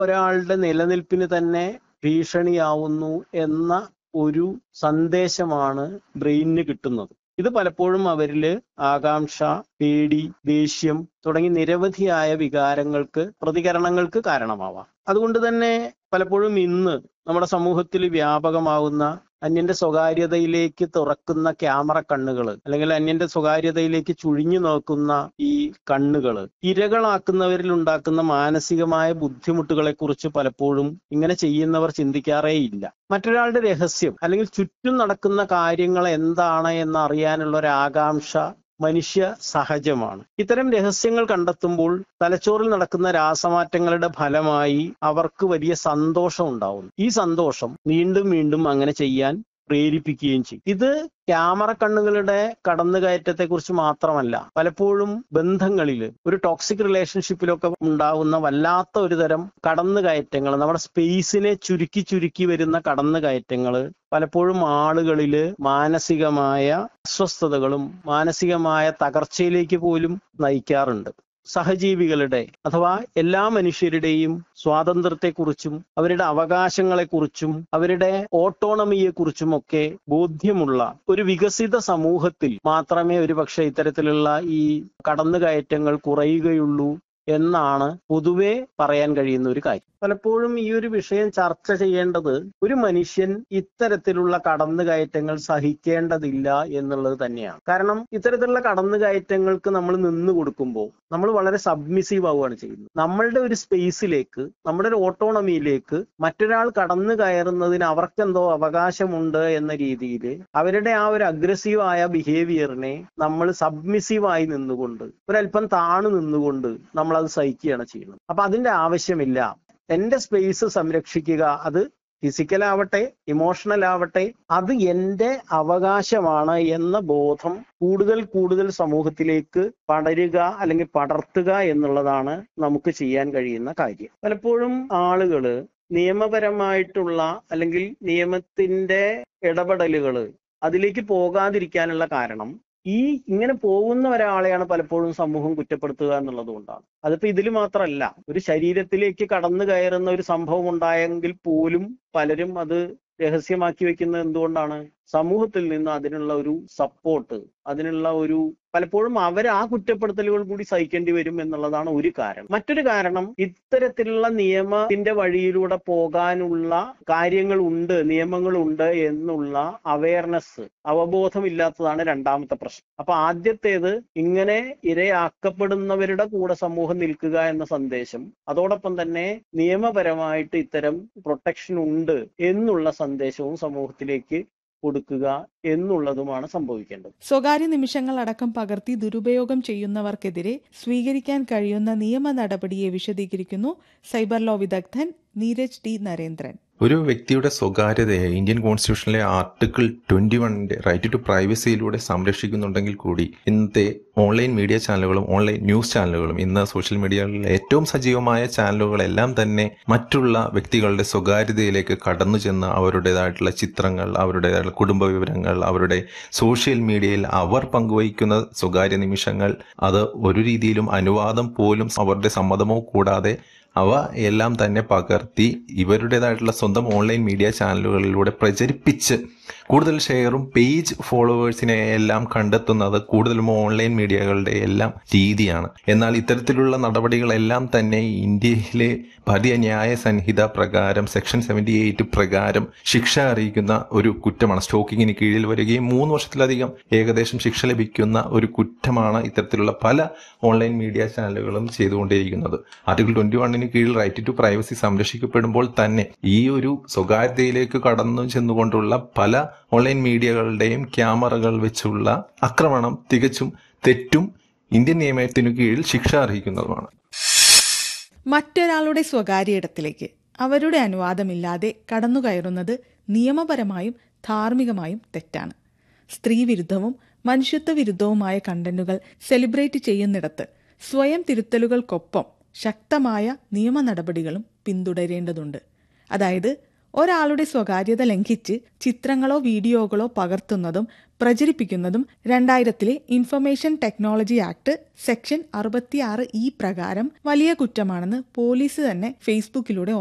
ഒരാളുടെ നിലനിൽപ്പിന് തന്നെ ഭീഷണിയാവുന്നു എന്ന ഒരു സന്ദേശമാണ് ബ്രെയിനിന് കിട്ടുന്നത്. ഇത് പലപ്പോഴും അവരില് ആകാംക്ഷ, പേടി, ദേഷ്യം തുടങ്ങി നിരവധിയായ പ്രതികരണങ്ങൾക്ക് കാരണമാവാം. അതുകൊണ്ട് തന്നെ പലപ്പോഴും ഇന്ന് നമ്മുടെ സമൂഹത്തിൽ വ്യാപകമാവുന്ന അന്യന്റെ സ്വകാര്യതയിലേക്ക് തുറക്കുന്ന ക്യാമറ കണ്ണുകൾ, അല്ലെങ്കിൽ അന്യന്റെ സ്വകാര്യതയിലേക്ക് ചുഴിഞ്ഞു നോക്കുന്ന ഈ കണ്ണുകൾ ഇരകളാക്കുന്നവരിൽ ഉണ്ടാക്കുന്ന മാനസികമായ ബുദ്ധിമുട്ടുകളെ കുറിച്ച് പലപ്പോഴും ഇങ്ങനെ ചെയ്യുന്നവർ ചിന്തിക്കാറേയില്ല. മറ്റൊരാളുടെ രഹസ്യം അല്ലെങ്കിൽ ചുറ്റും നടക്കുന്ന കാര്യങ്ങൾ എന്താണ് എന്നറിയാനുള്ള ഒരു ആകാംക്ഷ മനുഷ്യ സഹജമാണ്. ഇത്തരം രഹസ്യങ്ങൾ കണ്ടെത്തുമ്പോൾ തലച്ചോറിൽ നടക്കുന്ന രാസമാറ്റങ്ങളുടെ ഫലമായി അവർക്ക് വലിയ സന്തോഷം ഉണ്ടാവുന്നു. ഈ സന്തോഷം വീണ്ടും വീണ്ടും അങ്ങനെ ചെയ്യാൻ പ്രേരിപ്പിക്കുകയും ചെയ്യും. ഇത് ക്യാമറ കണ്ണുകളുടെ കടന്നുകയറ്റത്തെ കുറിച്ച് മാത്രമല്ല, പലപ്പോഴും ബന്ധങ്ങളിൽ ഒരു ടോക്സിക് റിലേഷൻഷിപ്പിലൊക്കെ ഉണ്ടാവുന്ന വല്ലാത്ത ഒരു തരം കടന്നുകയറ്റങ്ങൾ, നമ്മുടെ സ്പേസിനെ ചുരുക്കി വരുന്ന കടന്നുകയറ്റങ്ങൾ പലപ്പോഴും ആളുകളിൽ മാനസികമായ അസ്വസ്ഥതകളും മാനസികമായ തകർച്ചയിലേക്ക് പോലും നയിക്കാറുണ്ട്. സഹജീവികളുടെ അഥവാ എല്ലാ മനുഷ്യരുടെയും സ്വാതന്ത്ര്യത്തെക്കുറിച്ചും അവരുടെ അവകാശങ്ങളെക്കുറിച്ചും അവരുടെ ഓട്ടോണമിയെക്കുറിച്ചുമൊക്കെ ബോധ്യമുള്ള ഒരു വികസിത സമൂഹത്തിൽ മാത്രമേ ഒരുപക്ഷെ ഇത്തരത്തിലുള്ള ഈ കടന്നുകയറ്റങ്ങൾ കുറയുകയുള്ളൂ എന്നാണ് പൊതുവെ പറയാൻ കഴിയുന്ന ഒരു കാര്യം. പലപ്പോഴും ഈ ഒരു വിഷയം ചർച്ച ചെയ്യേണ്ടത് ഒരു മനുഷ്യൻ ഇത്തരത്തിലുള്ള കടന്നുകയറ്റങ്ങൾ സഹിക്കേണ്ടതില്ല എന്നുള്ളത് തന്നെയാണ്. കാരണം ഇത്തരത്തിലുള്ള കടന്നുകയറ്റങ്ങൾക്ക് നമ്മൾ നിന്ന് കൊടുക്കുമ്പോൾ നമ്മൾ വളരെ സബ്മിസീവ് ആവുകയാണ് ചെയ്യുന്നത്. നമ്മളുടെ ഒരു സ്പേസിലേക്ക്, നമ്മുടെ ഒരു ഓട്ടോണമിയിലേക്ക് മറ്റൊരാൾ കടന്നു കയറുന്നതിന് അവർക്കെന്തോ അവകാശമുണ്ട് എന്ന രീതിയിൽ അവരുടെ ആ ഒരു അഗ്രസീവായ ബിഹേവിയറിനെ നമ്മൾ സബ്മിസീവായി നിന്നുകൊണ്ട് ഒരല്പം താണു നിന്നുകൊണ്ട് നമ്മളത് സഹിക്കുകയാണ് ചെയ്യുന്നത്. അപ്പൊ അതിന്റെ ആവശ്യമില്ല. എന്റെ സ്പേസ് സംരക്ഷിക്കുക, അത് ഫിസിക്കലാവട്ടെ ഇമോഷണൽ ആവട്ടെ, അത് എൻ്റെ അവകാശമാണ് എന്ന ബോധം കൂടുതൽ സമൂഹത്തിലേക്ക് പടരുക അല്ലെങ്കിൽ പടർത്തുക എന്നുള്ളതാണ് നമുക്ക് ചെയ്യാൻ കഴിയുന്ന കാര്യം. പലപ്പോഴും ആളുകള് നിയമപരമായിട്ടുള്ള അല്ലെങ്കിൽ നിയമത്തിന്റെ ഇടപെടലുകൾ അതിലേക്ക് പോകാതിരിക്കാനുള്ള കാരണം ഇങ്ങനെ പോകുന്ന ഒരാളെയാണ് പലപ്പോഴും സമൂഹം കുറ്റപ്പെടുത്തുക എന്നുള്ളത് കൊണ്ടാണ്. അതിപ്പോ ഇതിൽ മാത്രമല്ല, ഒരു ശരീരത്തിലേക്ക് കടന്നു കയറുന്ന ഒരു സംഭവം ഉണ്ടായെങ്കിൽ പോലും പലരും അത് രഹസ്യമാക്കി വെക്കുന്നത് എന്തുകൊണ്ടാണ്? സമൂഹത്തിൽ നിന്ന് അതിനുള്ള ഒരു സപ്പോർട്ട്, അതിനുള്ള ഒരു പലപ്പോഴും അവർ ആ കുറ്റപ്പെടുത്തലുകൾ കൂടി സഹിക്കേണ്ടി വരും എന്നുള്ളതാണ് ഒരു കാരണം. മറ്റൊരു കാരണം, ഇത്തരത്തിലുള്ള നിയമത്തിന്റെ വഴിയിലൂടെ പോകാനുള്ള കാര്യങ്ങളുണ്ട്, നിയമങ്ങളുണ്ട് എന്നുള്ള അവയർനെസ്, അവബോധമില്ലാത്തതാണ് രണ്ടാമത്തെ പ്രശ്നം. അപ്പൊ ആദ്യത്തേത് ഇങ്ങനെ ഇരയാക്കപ്പെടുന്നവരുടെ കൂടെ സമൂഹം നിൽക്കുക എന്ന സന്ദേശം, അതോടൊപ്പം തന്നെ നിയമപരമായിട്ട് ഇത്തരം പ്രൊട്ടക്ഷൻ ഉണ്ട് എന്നുള്ള സന്ദേശവും സമൂഹത്തിലേക്ക് കൊടുക്കുക എന്നുള്ളതുമാണ് സംഭവിക്കേണ്ടത്. സ്വകാര്യ നിമിഷങ്ങൾ അടക്കം പകർത്തി ദുരുപയോഗം ചെയ്യുന്നവർക്കെതിരെ സ്വീകരിക്കാൻ കഴിയുന്ന നിയമ നടപടിയെ വിശദീകരിക്കുന്നു സൈബർ ലോ വിദഗ്ധൻ നീരജ് ടി നരേന്ദ്രൻ. ഒരു വ്യക്തിയുടെ സ്വകാര്യതയെ ഇന്ത്യൻ കോൺസ്റ്റിറ്റ്യൂഷനിലെ ആർട്ടിക്കിൾ 21 റൈറ്റ് ടു പ്രൈവസിയിലൂടെ സംരക്ഷിക്കുന്നുണ്ടെങ്കിൽ കൂടി ഇന്നത്തെ ഓൺലൈൻ മീഡിയ ചാനലുകളും ഓൺലൈൻ ന്യൂസ് ചാനലുകളും, ഇന്ന് സോഷ്യൽ മീഡിയകളിലെ ഏറ്റവും സജീവമായ ചാനലുകളെല്ലാം തന്നെ മറ്റുള്ള വ്യക്തികളുടെ സ്വകാര്യതയിലേക്ക് കടന്നു ചെന്ന് അവരുടേതായിട്ടുള്ള ചിത്രങ്ങൾ, അവരുടേതായിട്ടുള്ള കുടുംബ വിവരങ്ങൾ, അവരുടെ സോഷ്യൽ മീഡിയയിൽ അവർ പങ്കുവയ്ക്കുന്ന സ്വകാര്യ നിമിഷങ്ങൾ, അത് ഒരു രീതിയിലും അനുവാദം പോലും അവരുടെ സമ്മതമോ കൂടാതെ അവ എല്ലാം തന്നെ പകർത്തി ഇവരുടേതായിട്ടുള്ള സ്വന്തം ഓൺലൈൻ മീഡിയ ചാനലുകളിലൂടെ പ്രചരിപ്പിച്ച് കൂടുതൽ ഷെയറും പേജ് ഫോളോവേഴ്സിനെ എല്ലാം കണ്ടെത്തുന്നത് കൂടുതലും ഓൺലൈൻ മീഡിയകളുടെ എല്ലാം രീതിയാണ്. എന്നാൽ ഇത്തരത്തിലുള്ള നടപടികളെല്ലാം തന്നെ ഇന്ത്യയിലെ ഭാരതീയ ന്യായ സംഹിത പ്രകാരം സെക്ഷൻ 78 പ്രകാരം ശിക്ഷ അറിയിക്കുന്ന ഒരു കുറ്റമാണ്. സ്റ്റോക്കിങ്ങിന് കീഴിൽ വരികയും 3 വർഷത്തിലധികം ഏകദേശം ശിക്ഷ ലഭിക്കുന്ന ഒരു കുറ്റമാണ് ഇത്തരത്തിലുള്ള പല ഓൺലൈൻ മീഡിയ ചാനലുകളും ചെയ്തുകൊണ്ടേയിരിക്കുന്നത്. ആർട്ടിക്കിൾ 21 കീഴിൽ റൈറ്റ് ടു പ്രൈവസി സംരക്ഷിക്കപ്പെടുമ്പോൾ തന്നെ ഈ ഒരു സ്വകാര്യതയിലേക്ക് കടന്നു ചെന്നുകൊണ്ടുള്ള പല ഓൺലൈൻ മീഡിയകളുടെയും ക്യാമറകൾ വെച്ചുള്ള ആക്രമണം തികച്ചും തെറ്റും ഇന്ത്യൻ നിയമത്തിനു കീഴിൽ ശിക്ഷ അർഹിക്കുന്നതുമാണ്. മറ്റൊരാളുടെ സ്വകാര്യ ഇടത്തിലേക്ക് അവരുടെ അനുവാദമില്ലാതെ കടന്നുകയറുന്നത് നിയമപരമായും ധാർമ്മികമായും തെറ്റാണ്. സ്ത്രീവിരുദ്ധവും മനുഷ്യത്വ വിരുദ്ധവുമായ കണ്ടന്റുകൾ സെലിബ്രേറ്റ് ചെയ്യുന്നിടത്ത് സ്വയം തിരുത്തലുകൾക്കൊപ്പം ശക്തമായ നിയമ നടപടികളും പിന്തുടരേണ്ടതുണ്ട്. അതായത് ഒരാളുടെ സ്വകാര്യത ലംഘിച്ച് ചിത്രങ്ങളോ വീഡിയോകളോ പകർത്തുന്നതും പ്രചരിപ്പിക്കുന്നതും 2000 information technology act section 66E പ്രകാരം വലിയ കുറ്റമാണെന്ന് പോലീസ് തന്നെ ഫേസ്ബുക്കിലൂടെ